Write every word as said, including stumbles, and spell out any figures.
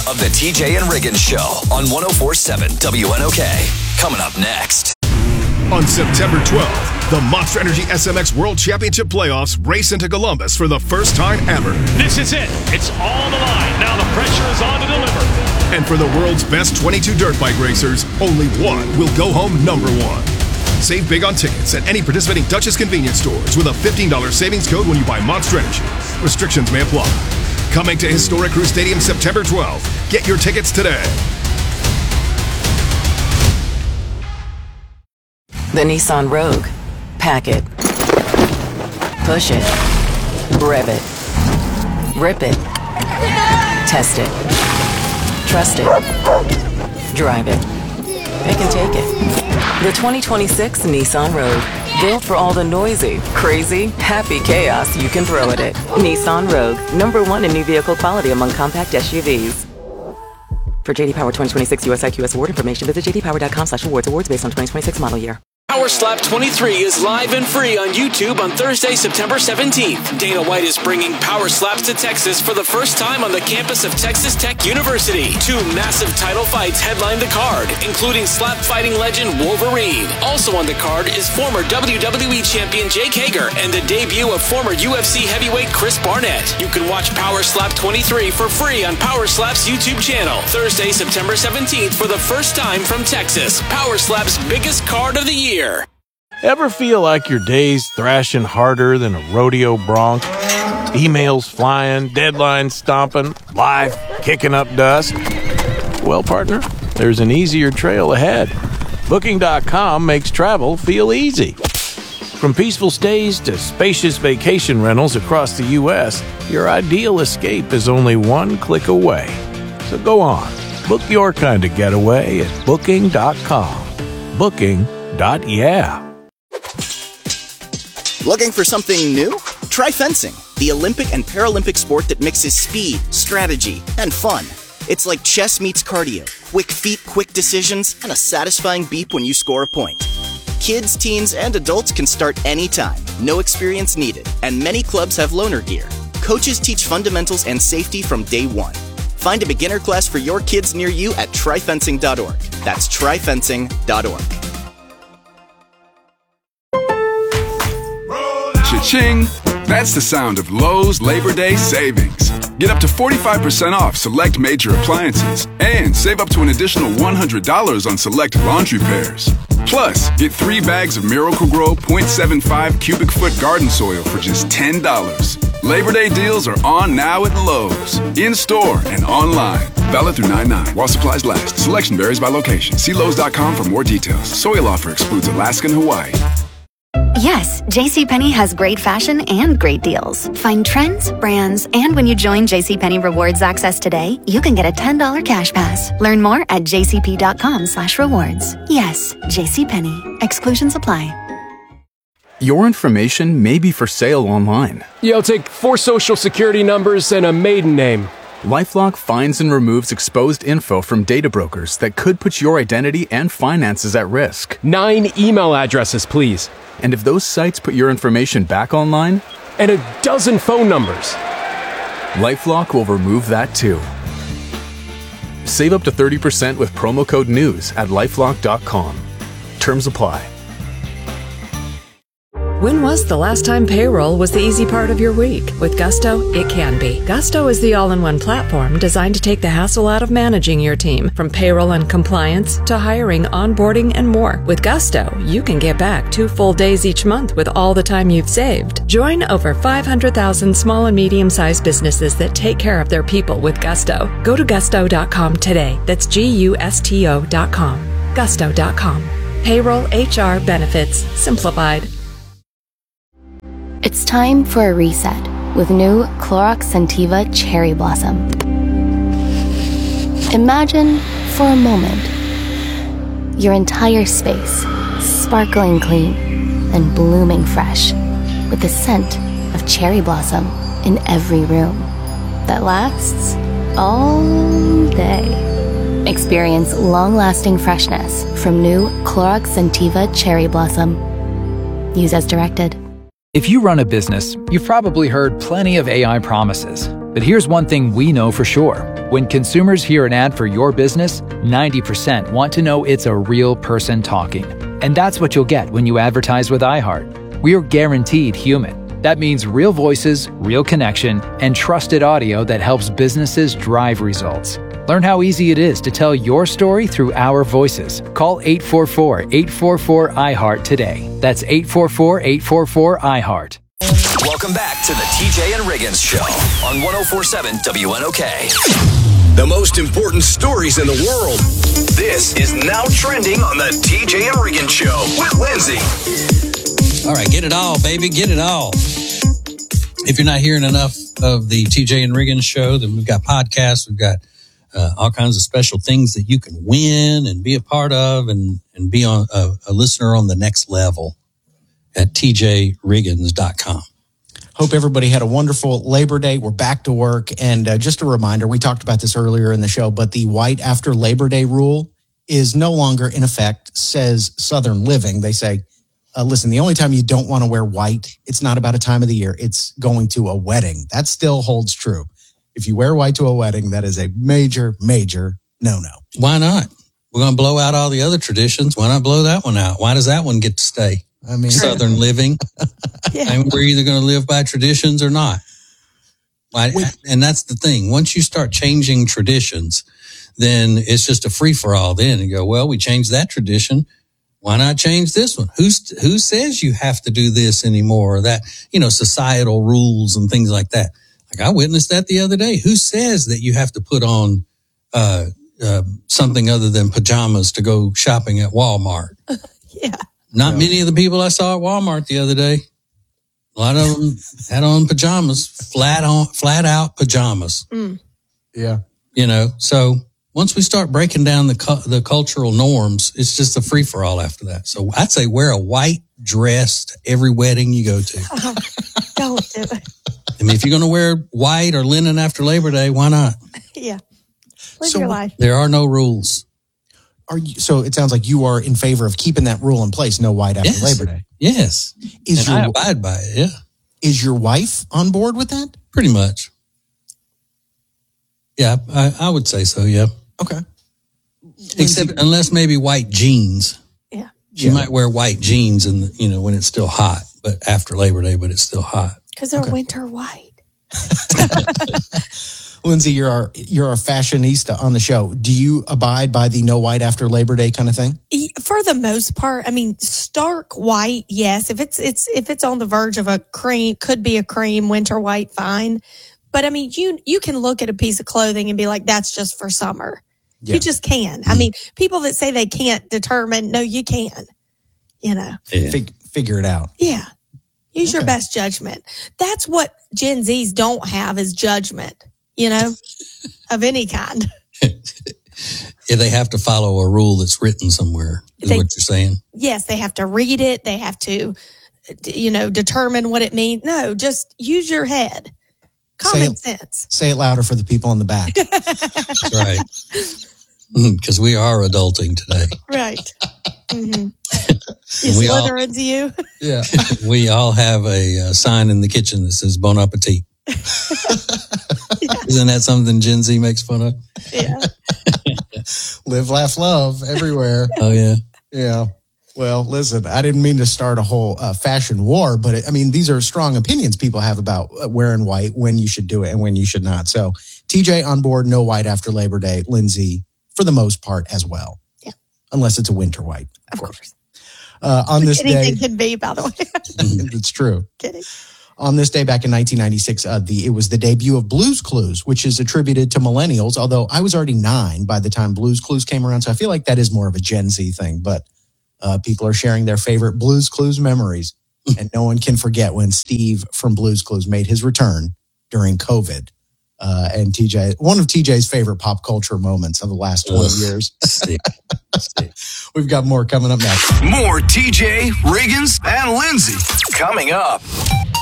of the T J and Riggins Show on one oh four point seven W N O K. Coming up next. On September twelfth, the Monster Energy S M X World Championship Playoffs race into Columbus for the first time ever. This is it. It's all the line. Now the pressure is on to deliver. And for the world's best twenty-two dirt bike racers, only one will go home number one. Save big on tickets at any participating Dutchess convenience stores with a fifteen dollars savings code when you buy Monster Energy. Restrictions may apply. Coming to Historic Crew Stadium September twelfth. Get your tickets today. The Nissan Rogue. Pack it. Push it. Rev it. Rip it. Test it. Trust it. Drive it. Pick and take it. The twenty twenty-six Nissan Rogue. Built for all the noisy, crazy, happy chaos you can throw at it. Nissan Rogue. Number one in new vehicle quality among compact S U Vs. For J D Power twenty twenty-six U S I Q S award information, visit j d power dot com slash awards. Awards based on twenty twenty-six model year. Power Slap twenty-three is live and free on YouTube on Thursday, September seventeenth. Dana White is bringing Power Slaps to Texas for the first time on the campus of Texas Tech University. Two massive title fights headline the card, including slap fighting legend Wolverine. Also on the card is former W W E champion Jake Hager and the debut of former U F C heavyweight Chris Barnett. You can watch Power Slap twenty-three for free on Power Slap's YouTube channel. Thursday, September seventeenth for the first time from Texas. Power Slap's biggest card of the year. Ever feel like your day's thrashing harder than a rodeo bronc? Emails flying, deadlines stomping, life kicking up dust? Well, partner, there's an easier trail ahead. Booking dot com makes travel feel easy. From peaceful stays to spacious vacation rentals across the U S, your ideal escape is only one click away. So go on, book your kind of getaway at Booking dot com. Booking. Yeah. Looking for something new? Try fencing, the Olympic and Paralympic sport that mixes speed, strategy, and fun. It's like chess meets cardio, quick feet, quick decisions, and a satisfying beep when you score a point. Kids, teens, and adults can start anytime, no experience needed, and many clubs have loaner gear. Coaches teach fundamentals and safety from day one. Find a beginner class for your kids near you at try fencing dot org. That's try fencing dot org. Cha-ching! That's the sound of Lowe's Labor Day savings. Get up to forty-five percent off select major appliances and save up to an additional one hundred dollars on select laundry pairs. Plus, get three bags of Miracle-Gro point seven five cubic foot garden soil for just ten dollars. Labor Day deals are on now at Lowe's, in-store and online. Valid through nine nine while supplies last. Selection varies by location. See Lowe's dot com for more details. Soil offer excludes Alaska and Hawaii. Yes, JCPenney has great fashion and great deals. Find trends, brands, and when you join JCPenney Rewards Access today, you can get a ten dollars cash pass. Learn more at j c p dot com slash rewards. Yes, JCPenney. Exclusions apply. Your information may be for sale online. Yeah, I'll take four social security numbers and a maiden name. LifeLock finds and removes exposed info from data brokers that could put your identity and finances at risk. Nine email addresses, please. And if those sites put your information back online? And a dozen phone numbers. LifeLock will remove that too. Save up to thirty percent with promo code NEWS at lifelock dot com. Terms apply. When was the last time payroll was the easy part of your week? With Gusto, it can be. Gusto is the all-in-one platform designed to take the hassle out of managing your team, from payroll and compliance to hiring, onboarding, and more. With Gusto, you can get back two full days each month with all the time you've saved. Join over five hundred thousand small and medium-sized businesses that take care of their people with Gusto. Go to gusto dot com today. That's G U S T O dot com. gusto dot com. Payroll, H R, benefits, simplified. It's time for a reset with new Clorox Scentiva Cherry Blossom. Imagine, for a moment, your entire space sparkling clean and blooming fresh with the scent of cherry blossom in every room that lasts all day. Experience long-lasting freshness from new Clorox Scentiva Cherry Blossom. Use as directed. If you run a business, you've probably heard plenty of A I promises. But here's one thing we know for sure. When consumers hear an ad for your business, ninety percent want to know it's a real person talking. And that's what you'll get when you advertise with iHeart. We're guaranteed human. That means real voices, real connection, and trusted audio that helps businesses drive results. Learn how easy it is to tell your story through our voices. Call eight four four, eight four four, I heart today. That's eight four four, eight four four, I heart. Welcome back to the T J and Riggins Show on one oh four point seven W N O K. The most important stories in the world. This is now trending on the T J and Riggins Show with Lindsay. All right, get it all, baby, get it all. If you're not hearing enough of the T J and Riggins Show, then we've got podcasts, we've got uh, all kinds of special things that you can win and be a part of and, and be on a, a listener on the next level at T J Riggins dot com. Hope everybody had a wonderful Labor Day. We're back to work. And uh, just a reminder, we talked about this earlier in the show, but the white after Labor Day rule is no longer in effect, says Southern Living. They say, uh, listen, the only time you don't want to wear white, it's not about a time of the year. It's going to a wedding. That still holds true. If you wear white to a wedding, that is a major, major no-no. Why not? We're going to blow out all the other traditions. Why not blow that one out? Why does that one get to stay? I mean, Southern Living. Yeah. And we're either going to live by traditions or not. Right? And that's the thing. Once you start changing traditions, then it's just a free for all. Then you go, well, we changed that tradition. Why not change this one? Who's, who says you have to do this anymore? Or that, you know, societal rules and things like that. Like I witnessed that the other day. Who says that you have to put on, uh, uh, something other than pajamas to go shopping at Walmart? Yeah. Not many of the people I saw at Walmart the other day. A lot of them had on pajamas, flat on, flat out pajamas. Mm. Yeah. You know, so once we start breaking down the cu- the cultural norms, it's just a free for all after that. So I'd say wear a white dress to every wedding you go to. Oh, don't do it. I mean, if you're going to wear white or linen after Labor Day, why not? Yeah. Live So your life. There are no rules. Are you, so it sounds like you are in favor of keeping that rule in place, no white after Yes. Labor Day. Yes. Is and your, I abide by it, yeah. Is your wife on board with that? Pretty much. Yeah, I, I would say so, yeah. Okay. Except unless maybe white jeans. Yeah. She Yeah. might wear white jeans and you know when it's still hot, but after Labor Day, but it's still hot. Because they're winter white. Lindsay, you're our, you're our fashionista on the show. Do you abide by the no white after Labor Day kind of thing? For the most part, I mean, stark white, yes. If it's it's if it's on the verge of a cream, could be a cream, winter white, fine. But I mean, you you can look at a piece of clothing and be like, that's just for summer. Yeah. You just can. I mean, people that say they can't determine, no, you can. You know, Yeah. Fig, figure it out. yeah. Use your Okay. best judgment. That's what Gen Zs don't have is judgment. You know, of any kind. Yeah, they have to follow a rule that's written somewhere, is They- what you're saying. Yes, they have to read it. They have to, you know, determine what it means. No, just use your head. Common Say sense. Say it louder for the people in the back. That's right. Because we are adulting today. Right. Mm-hmm. You We all- slither into you. Yeah. We all have a uh, sign in the kitchen that says Bon Appetit. Isn't that something Gen Z makes fun of? Yeah. Live, laugh, love everywhere. Oh, yeah. Yeah. Well, listen, I didn't mean to start a whole uh, fashion war, but it, I mean, these are strong opinions people have about uh, wearing white, when you should do it and when you should not. So T J on board, no white after Labor Day. Lindsay, for the most part as well. Yeah. Unless it's a winter white. Of course. Uh, on this Anything day, can be, by the way. it's true. Kidding. On this day back in nineteen ninety-six, uh, the it was the debut of Blue's Clues, which is attributed to millennials, although I was already nine by the time Blue's Clues came around. So I feel like that is more of a Gen Z thing, but uh, people are sharing their favorite Blue's Clues memories. And no one can forget when Steve from Blue's Clues made his return during COVID. Uh, and T J, one of T J's favorite pop culture moments of the last twenty Ugh. years. Sick. Sick. We've got more coming up next. More T J, Riggins, and Lindsay coming up.